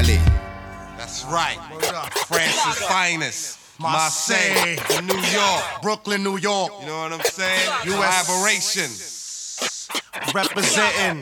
Cali. That's right. France's finest. Marseille, New York, Brooklyn, New York. You know what I'm saying? US. Collaboration. Representing